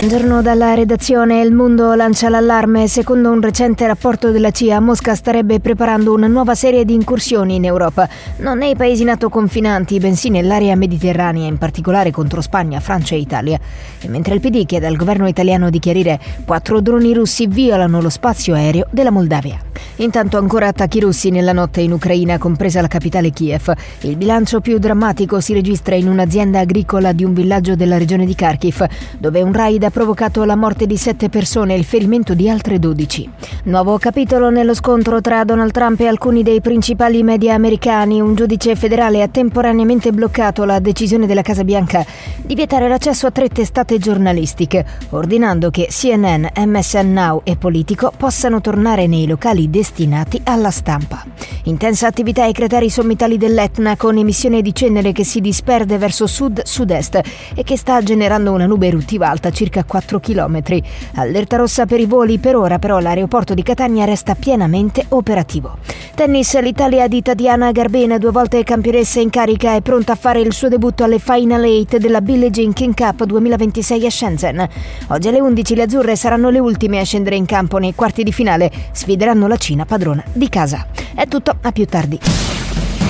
Buongiorno dalla redazione. Il Mondo lancia l'allarme. Secondo un recente rapporto della CIA, Mosca starebbe preparando una nuova serie di incursioni in Europa, non nei paesi NATO confinanti, bensì nell'area mediterranea, in particolare contro Spagna, Francia e Italia. E mentre il PD chiede al governo italiano di chiarire, 4 droni russi violano lo spazio aereo della Moldavia. Intanto ancora attacchi russi nella notte in Ucraina, compresa la capitale Kiev. Il bilancio più drammatico si registra in un'azienda agricola di un villaggio della regione di Kharkiv, dove un raid ha provocato la morte di 7 persone e il ferimento di altre 12. Nuovo capitolo nello scontro tra Donald Trump e alcuni dei principali media americani. Un giudice federale ha temporaneamente bloccato la decisione della Casa Bianca di vietare l'accesso a 3 testate giornalistiche, ordinando che CNN, MSN Now e Politico possano tornare nei locali destinati alla stampa. Intensa attività ai crateri sommitali dell'Etna, con emissione di cenere che si disperde verso sud-sud-est e che sta generando una nube eruttiva alta circa 4 chilometri. Allerta rossa per i voli. Per ora però l'aeroporto di Catania resta pienamente operativo. Tennis. L'Italia di Tatiana Garbin, 2 volte campionessa in carica, è pronta a fare il suo debutto alle Final 8 della Billie Jean King Cup 2026 a Shenzhen. Oggi alle 11 le azzurre saranno le ultime a scendere in campo nei quarti di finale. Sfideranno la Cina, padrona di casa. È tutto, a più tardi.